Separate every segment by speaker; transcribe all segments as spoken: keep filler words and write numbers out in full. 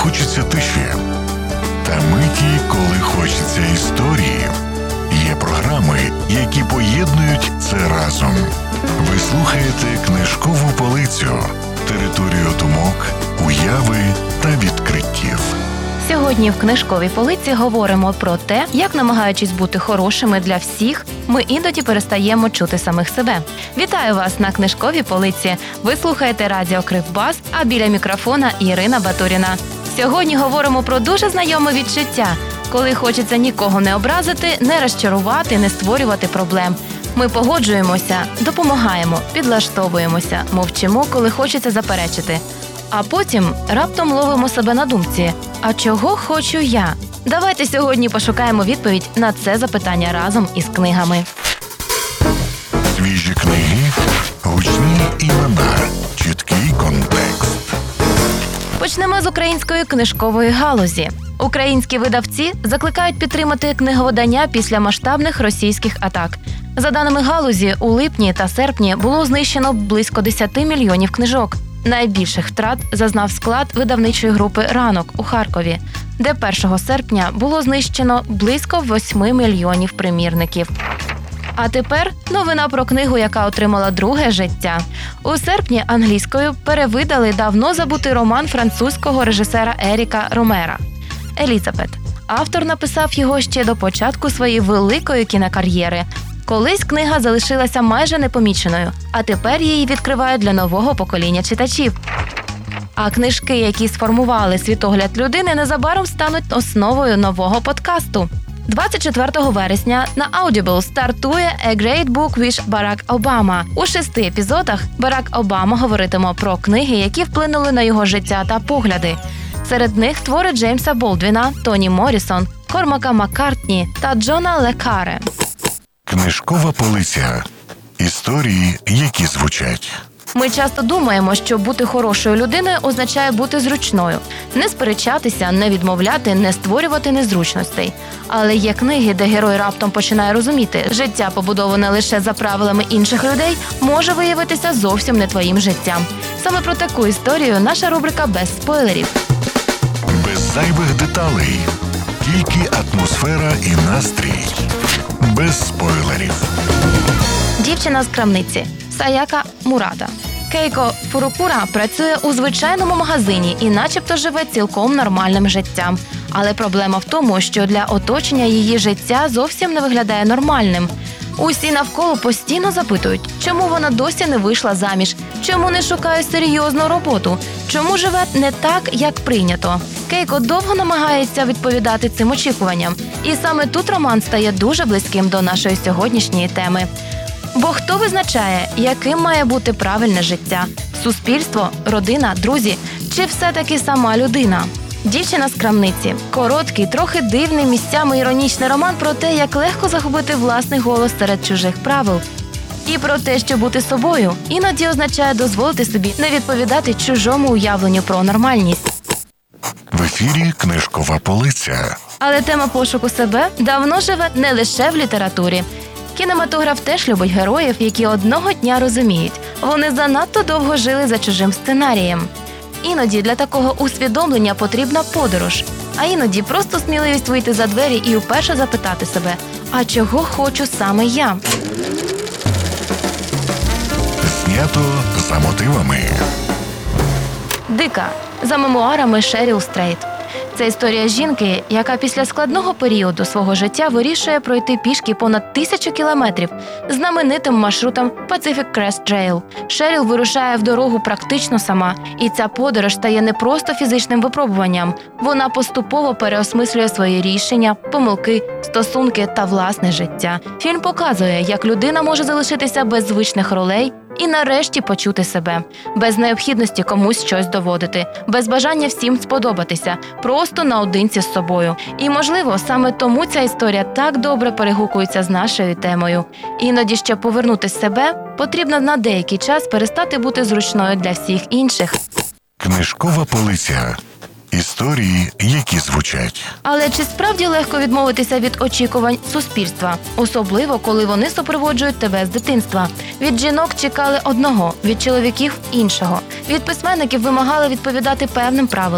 Speaker 1: хочеться тиші, та миті, коли хочеться історії. Є програми, які поєднують це разом. Ви слухаєте «Книжкову полицю» – територію думок, уяви та відкриттів.
Speaker 2: Сьогодні в «Книжковій полиці» говоримо про те, як, намагаючись бути хорошими для всіх, ми іноді перестаємо чути самих себе. Вітаю вас на «Книжковій полиці». Ви слухаєте радіо Кривбас, а біля мікрофона Ірина Батуріна. Сьогодні говоримо про дуже знайоме відчуття, коли хочеться нікого не образити, не розчарувати, не створювати проблем. Ми погоджуємося, допомагаємо, підлаштовуємося, мовчимо, коли хочеться заперечити. А потім раптом ловимо себе на думці «А чого хочу я?». Давайте сьогодні пошукаємо відповідь на це запитання разом із книгами.
Speaker 1: Свіжі книги, гучні імена, чіткий контекст.
Speaker 2: Почнемо з української книжкової галузі. Українські видавці закликають підтримати книговидання після масштабних російських атак. За даними галузі, у липні та серпні було знищено близько десять мільйонів книжок. Найбільших втрат зазнав склад видавничої групи «Ранок» у Харкові, де першого серпня було знищено близько восьми мільйонів примірників. А тепер новина про книгу, яка отримала друге життя. У серпні англійською перевидали давно забутий роман французького режисера Еріка Ромера «Елізабет». Автор написав його ще до початку своєї великої кінокар'єри. Колись книга залишилася майже непоміченою, а тепер її відкривають для нового покоління читачів. А книжки, які сформували світогляд людини, незабаром стануть основою нового подкасту. двадцять четвертого вересня на Audible стартує «A Great Book with Barack Obama». У шести епізодах Барак Обама говоритиме про книги, які вплинули на його життя та погляди. Серед них твори Джеймса Болдвіна, Тоні Моррісон, Кормака Маккартні та Джона Ле Карре.
Speaker 1: Книжкова полиця. Історії, які звучать.
Speaker 2: Ми часто думаємо, що бути хорошою людиною означає бути зручною. Не сперечатися, не відмовляти, не створювати незручностей. Але є книги, де герой раптом починає розуміти, життя, побудоване лише за правилами інших людей, може виявитися зовсім не твоїм життям. Саме про таку історію наша рубрика «Без спойлерів».
Speaker 1: Без зайвих деталей. Тільки атмосфера і настрій. Без спойлерів.
Speaker 2: Дівчина з крамниці. Саяка Мурата. Кейко Фурукура працює у звичайному магазині і начебто живе цілком нормальним життям. Але проблема в тому, що для оточення її життя зовсім не виглядає нормальним. Усі навколо постійно запитують, чому вона досі не вийшла заміж, чому не шукає серйозну роботу, чому живе не так, як прийнято. Кейко довго намагається відповідати цим очікуванням. І саме тут роман стає дуже близьким до нашої сьогоднішньої теми. Бо хто визначає, яким має бути правильне життя? Суспільство, родина, друзі? Чи все-таки сама людина? «Дівчина з крамниці» – короткий, трохи дивний, місцями іронічний роман про те, як легко загубити власний голос серед чужих правил. І про те, що бути собою іноді означає дозволити собі не відповідати чужому уявленню про нормальність.
Speaker 1: В ефірі «Книжкова полиця».
Speaker 2: Але тема пошуку себе давно живе не лише в літературі. Кінематограф теж любить героїв, які одного дня розуміють, вони занадто довго жили за чужим сценарієм. Іноді для такого усвідомлення потрібна подорож, а іноді просто сміливість вийти за двері і вперше запитати себе «А чого хочу саме я?».
Speaker 1: Знято за мотивами.
Speaker 2: «Дика» за мемуарами Шеріл Стрейт. Це історія жінки, яка після складного періоду свого життя вирішує пройти пішки понад тисячу кілометрів знаменитим маршрутом Pacific Crest Trail. Шеріл вирушає в дорогу практично сама, і ця подорож стає не просто фізичним випробуванням. Вона поступово переосмислює свої рішення, помилки, стосунки та власне життя. Фільм показує, як людина може залишитися без звичних ролей і нарешті почути себе. Без необхідності комусь щось доводити, без бажання всім сподобатися, просто наодинці з собою. І, можливо, саме тому ця історія так добре перегукується з нашою темою. Іноді, щоб повернути себе, потрібно на деякий час перестати бути зручною для всіх інших.
Speaker 1: Книжкова полиця. Історії, які звучать.
Speaker 2: Але чи справді легко відмовитися від очікувань суспільства? Особливо, коли вони супроводжують тебе з дитинства. Від жінок чекали одного, від чоловіків – іншого. Від письменників вимагали відповідати певним правилам.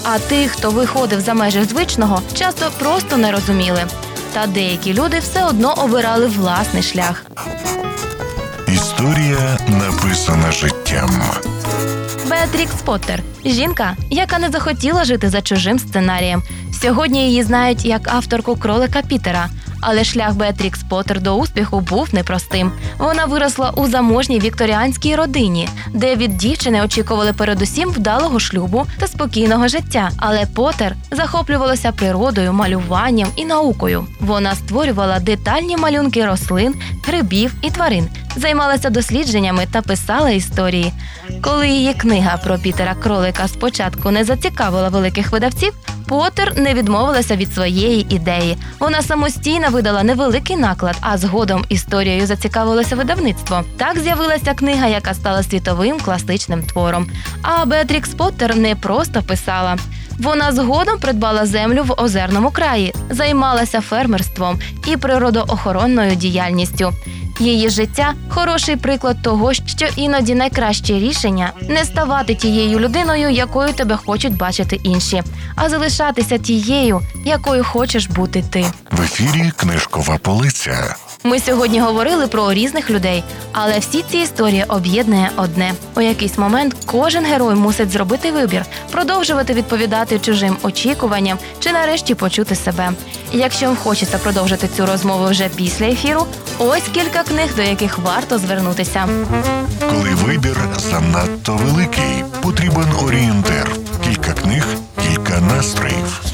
Speaker 2: А тих, хто виходив за межі звичного, часто просто не розуміли. Та деякі люди все одно обирали власний шлях.
Speaker 1: Історія написана життям.
Speaker 2: Беатрікс Поттер – жінка, яка не захотіла жити за чужим сценарієм. Сьогодні її знають як авторку «Кролика Пітера». Але шлях Беатрікс Поттер до успіху був непростим. Вона виросла у заможній вікторіанській родині, де від дівчини очікували передусім вдалого шлюбу та спокійного життя. Але Поттер захоплювалася природою, малюванням і наукою. Вона створювала детальні малюнки рослин, грибів і тварин, займалася дослідженнями та писала історії. Коли її книга про Пітера Кролика спочатку не зацікавила великих видавців, Поттер не відмовилася від своєї ідеї. Вона самостійно видала невеликий наклад, а згодом історією зацікавилося видавництво. Так з'явилася книга, яка стала світовим класичним твором. А Беатрікс Поттер не просто писала. Вона згодом придбала землю в озерному краї, займалася фермерством і природоохоронною діяльністю. Її життя – хороший приклад того, що іноді найкраще рішення – не ставати тією людиною, якою тебе хочуть бачити інші, а залишатися тією, якою хочеш бути ти.
Speaker 1: В ефірі «Книжкова полиця».
Speaker 2: Ми сьогодні говорили про різних людей, але всі ці історії об'єднує одне. У якийсь момент кожен герой мусить зробити вибір, продовжувати відповідати чужим очікуванням чи нарешті почути себе. І якщо вам хочеться продовжити цю розмову вже після ефіру, ось кілька книг, до яких варто звернутися.
Speaker 1: Коли вибір занадто великий, потрібен орієнтир. Кілька книг, кілька настроїв.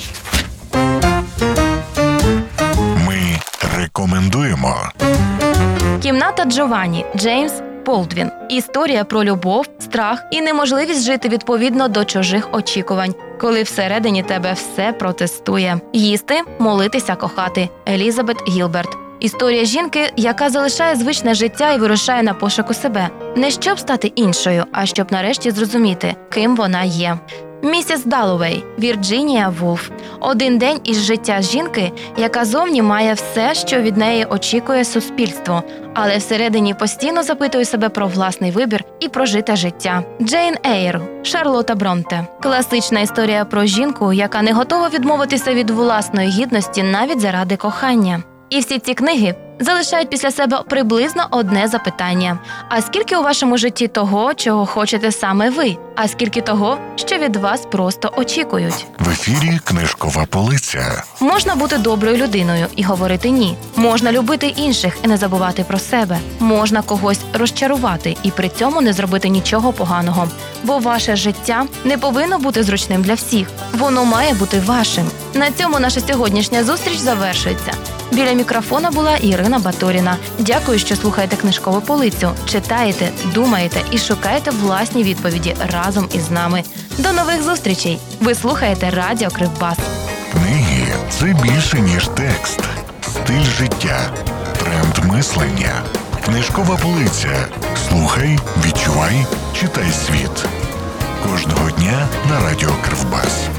Speaker 1: Ми рекомендуємо.
Speaker 2: «Кімната Джованні» Джеймс Болдвін. Історія про любов, страх і неможливість жити відповідно до чужих очікувань, коли всередині тебе все протестує. Їсти, молитися, кохати. Елізабет Гілберт. Історія жінки, яка залишає звичне життя і вирушає на пошуку себе. Не щоб стати іншою, а щоб нарешті зрозуміти, ким вона є. Місіс Даллоуей, Вірджинія Вулф. Один день із життя жінки, яка зовні має все, що від неї очікує суспільство, але всередині постійно запитує себе про власний вибір і прожите життя. Джейн Ейр, Шарлотта Бронте. Класична історія про жінку, яка не готова відмовитися від власної гідності навіть заради кохання. І всі ці книги залишають після себе приблизно одне запитання. А скільки у вашому житті того, чого хочете саме ви? А скільки того, що від вас просто очікують?
Speaker 1: В ефірі «Книжкова полиця».
Speaker 2: Можна бути доброю людиною і говорити «ні». Можна любити інших і не забувати про себе. Можна когось розчарувати і при цьому не зробити нічого поганого. Бо ваше життя не повинно бути зручним для всіх. Воно має бути вашим. На цьому наша сьогоднішня зустріч завершується. Біля мікрофона була Ірина Батуріна. Дякую, що слухаєте «Книжкову полицю», читаєте, думаєте і шукаєте власні відповіді разом із нами. До нових зустрічей! Ви слухаєте Радіо Кривбас.
Speaker 1: Книги – це більше, ніж текст. Стиль життя. Тренд мислення. «Книжкова полиця». Слухай, відчувай, читай світ. Кожного дня на Радіо Кривбас.